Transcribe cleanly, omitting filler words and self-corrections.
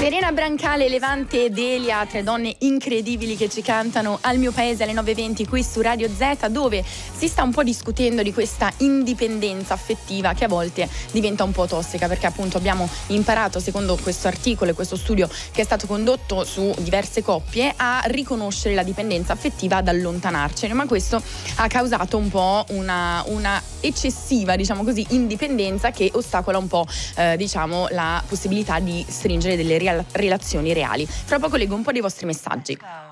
Serena Brancale, Levante ed Elia, tre donne incredibili che ci cantano Al mio paese alle 9:20 qui su Radio Z, dove si sta un po' discutendo di questa indipendenza affettiva che a volte diventa un po' tossica, perché appunto abbiamo imparato, secondo questo articolo e questo studio che è stato condotto su diverse coppie, a riconoscere la dipendenza affettiva, ad allontanarcene, ma questo ha causato un po' una eccessiva, diciamo così, indipendenza che ostacola un po' diciamo la possibilità di stringere delle relazioni reali. Fra poco leggo un po' dei vostri messaggi.